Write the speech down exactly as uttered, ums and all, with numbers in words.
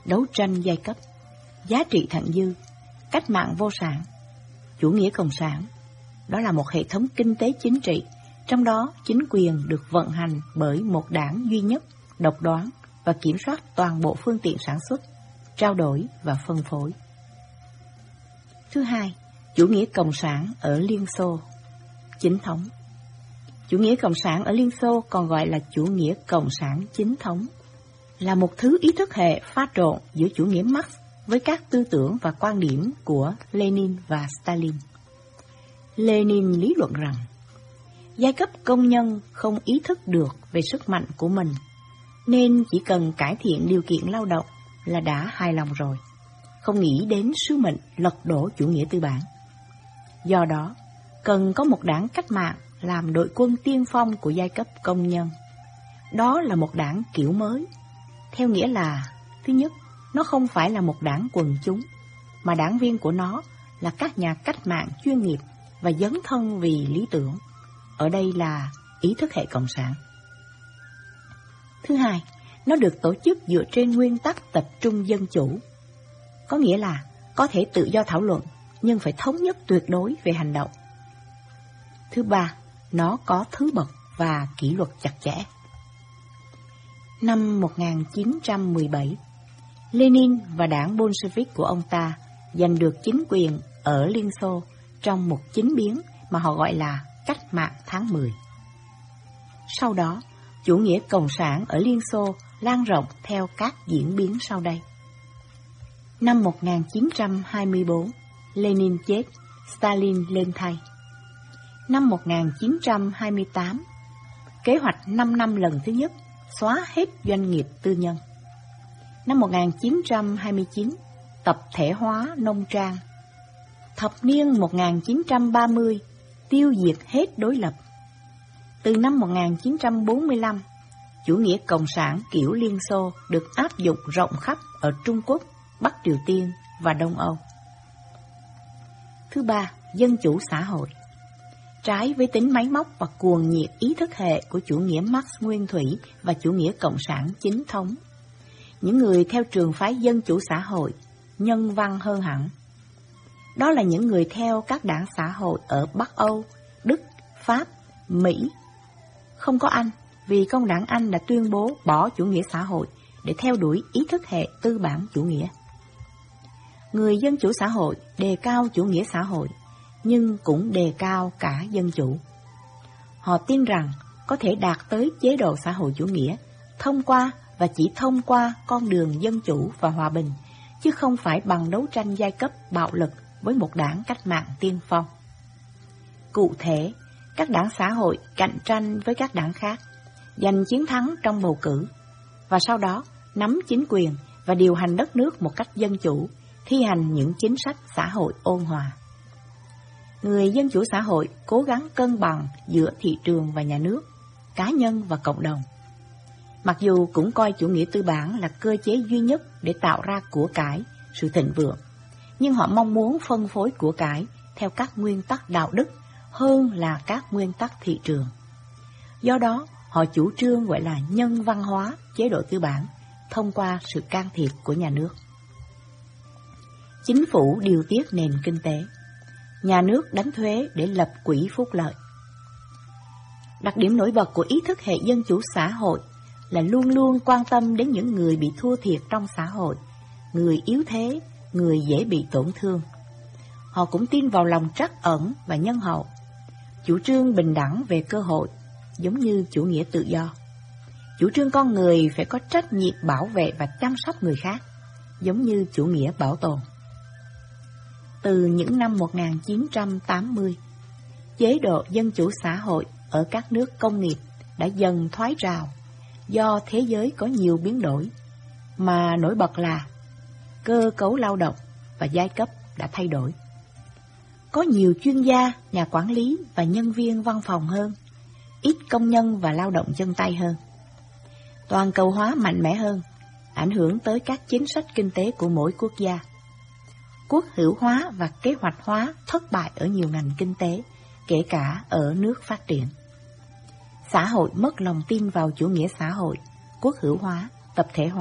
đấu tranh giai cấp, giá trị thặng dư, cách mạng vô sản, chủ nghĩa cộng sản. Đó là một hệ thống kinh tế chính trị, trong đó chính quyền được vận hành bởi một đảng duy nhất, độc đoán và kiểm soát toàn bộ phương tiện sản xuất, trao đổi và phân phối. Thứ hai, chủ nghĩa cộng sản ở Liên Xô, chính thống. Chủ nghĩa cộng sản ở Liên Xô còn gọi là chủ nghĩa cộng sản chính thống, là một thứ ý thức hệ pha trộn giữa chủ nghĩa Marx với các tư tưởng và quan điểm của Lenin và Stalin. Lenin lý luận rằng, giai cấp công nhân không ý thức được về sức mạnh của mình, nên chỉ cần cải thiện điều kiện lao động là đã hài lòng rồi, không nghĩ đến sứ mệnh lật đổ chủ nghĩa tư bản. Do đó, cần có một đảng cách mạng làm đội quân tiên phong của giai cấp công nhân. Đó là một đảng kiểu mới, theo nghĩa là, thứ nhất, nó không phải là một đảng quần chúng, mà đảng viên của nó là các nhà cách mạng chuyên nghiệp và dấn thân vì lý tưởng. Ở đây là ý thức hệ cộng sản. Thứ hai, nó được tổ chức dựa trên nguyên tắc tập trung dân chủ, có nghĩa là có thể tự do thảo luận, nhưng phải thống nhất tuyệt đối về hành động. Thứ ba, nó có thứ bậc và kỷ luật chặt chẽ. Năm một nghìn chín trăm mười bảy, Lenin và đảng Bolshevik của ông ta giành được chính quyền ở Liên Xô trong một chính biến mà họ gọi là cách mạng tháng mười. Sau đó, chủ nghĩa cộng sản ở Liên Xô lan rộng theo các diễn biến sau đây. Năm một nghìn chín trăm hai mươi tư, Lenin chết, Stalin lên thay. Năm một nghìn chín trăm hai mươi tám, kế hoạch năm năm lần thứ nhất xóa hết doanh nghiệp tư nhân. Năm một nghìn chín trăm hai mươi chín, tập thể hóa nông trang. Thập niên một nghìn chín trăm ba mươi, tiêu diệt hết đối lập. Từ năm một nghìn chín trăm bốn mươi lăm, chủ nghĩa cộng sản kiểu Liên Xô được áp dụng rộng khắp ở Trung Quốc, Bắc Triều Tiên và Đông Âu. Thứ ba, dân chủ xã hội. Trái với tính máy móc và cuồng nhiệt ý thức hệ của chủ nghĩa Marx nguyên thủy và chủ nghĩa cộng sản chính thống, những người theo trường phái dân chủ xã hội nhân văn hơn hẳn. Đó là những người theo các đảng xã hội ở Bắc Âu, Đức, Pháp, Mỹ. Không có Anh, vì công đảng Anh đã tuyên bố bỏ chủ nghĩa xã hội để theo đuổi ý thức hệ tư bản chủ nghĩa. Người dân chủ xã hội đề cao chủ nghĩa xã hội, nhưng cũng đề cao cả dân chủ. Họ tin rằng có thể đạt tới chế độ xã hội chủ nghĩa thông qua và chỉ thông qua con đường dân chủ và hòa bình, chứ không phải bằng đấu tranh giai cấp bạo lực với một đảng cách mạng tiên phong. Cụ thể, các đảng xã hội cạnh tranh với các đảng khác, giành chiến thắng trong bầu cử, và sau đó nắm chính quyền và điều hành đất nước một cách dân chủ, thi hành những chính sách xã hội ôn hòa. Người dân chủ xã hội cố gắng cân bằng giữa thị trường và nhà nước, cá nhân và cộng đồng. Mặc dù cũng coi chủ nghĩa tư bản là cơ chế duy nhất để tạo ra của cải, sự thịnh vượng, nhưng họ mong muốn phân phối của cải theo các nguyên tắc đạo đức hơn là các nguyên tắc thị trường. Do đó, họ chủ trương gọi là nhân văn hóa chế độ tư bản thông qua sự can thiệp của nhà nước. Chính phủ điều tiết nền kinh tế, nhà nước đánh thuế để lập quỹ phúc lợi. Đặc điểm nổi bật của ý thức hệ dân chủ xã hội là luôn luôn quan tâm đến những người bị thua thiệt trong xã hội, người yếu thế, người dễ bị tổn thương. Họ cũng tin vào lòng trắc ẩn và nhân hậu, chủ trương bình đẳng về cơ hội, giống như chủ nghĩa tự do. Chủ trương con người phải có trách nhiệm bảo vệ và chăm sóc người khác, giống như chủ nghĩa bảo tồn. Từ những năm một nghìn chín trăm tám mươi, chế độ dân chủ xã hội ở các nước công nghiệp đã dần thoái trào do thế giới có nhiều biến đổi, mà nổi bật là cơ cấu lao động và giai cấp đã thay đổi. Có nhiều chuyên gia, nhà quản lý và nhân viên văn phòng hơn, ít công nhân và lao động chân tay hơn. Toàn cầu hóa mạnh mẽ hơn, ảnh hưởng tới các chính sách kinh tế của mỗi quốc gia. Quốc hữu hóa và kế hoạch hóa thất bại ở nhiều ngành kinh tế, kể cả ở nước phát triển. Xã hội mất lòng tin vào chủ nghĩa xã hội, quốc hữu hóa, tập thể hóa.